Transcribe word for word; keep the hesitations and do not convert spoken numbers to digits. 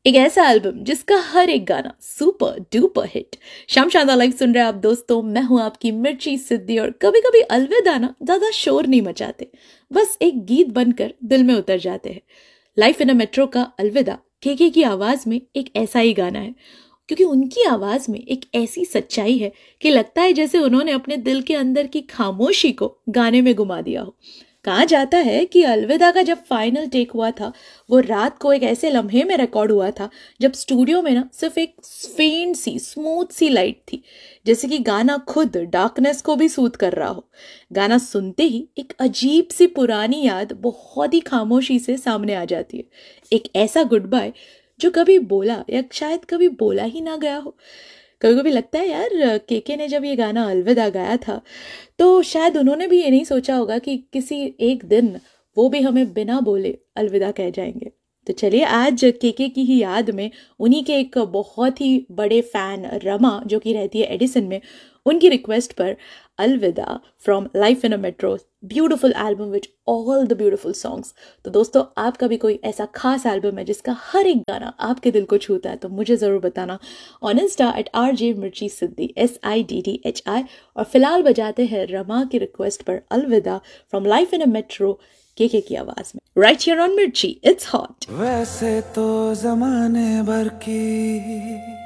एक ऐसा एल्बम जिसका हर एक गाना सुपर डुपर हिट। शाम शानदार लाइव सुन रहे हैं आप दोस्तों, मैं हूं आपकी मिर्ची सिद्धि। और कभी कभी अलविदा ना ज्यादा शोर नहीं मचाते, बस एक गीत बनकर दिल में उतर जाते हैं। लाइफ इन अ मेट्रो का अलविदा केके की आवाज में एक ऐसा ही गाना है, क्योंकि उनकी आवाज में एक ऐसी सच्चाई है कि लगता है जैसे उन्होंने अपने दिल के अंदर की खामोशी को गाने में घुमा दिया हो। कहा जाता है कि अलविदा का जब फाइनल टेक हुआ था, वो रात को एक ऐसे लम्हे में रिकॉर्ड हुआ था जब स्टूडियो में ना सिर्फ एक फेंट सी स्मूथ सी लाइट थी, जैसे कि गाना खुद डार्कनेस को भी सूद कर रहा हो। गाना सुनते ही एक अजीब सी पुरानी याद बहुत ही खामोशी से सामने आ जाती है। एक ऐसा गुड बाय जो कभी बोला या शायद कभी बोला ही ना गया हो। कभी कभी लगता है यार, केके ने जब ये गाना अलविदा गाया था तो शायद उन्होंने भी ये नहीं सोचा होगा कि किसी एक दिन वो भी हमें बिना बोले अलविदा कह जाएंगे। तो चलिए आज केके की ही याद में उन्हीं के एक बहुत ही बड़े फैन रमा, जो कि रहती है एडिसन में, उनकी रिक्वेस्ट पर अलविदा from life in a metro, beautiful album which all the beautiful songs. तो दोस्तों, आपका भी कोई ऐसा खास एल्बम है जिसका हर एक गाना आपके दिल को छूता है तो मुझे ज़रूर बताना on Insta eight R J मिर्ची सिद्धि, S I D D H I. और फिलहाल बजाते हैं रमा की रिक्वेस्ट पर अलविदा from life in a metro, KK की आवाज में, राइट हियर ऑन मिर्ची, इट्स हॉट। वैसे तो जमाने भर की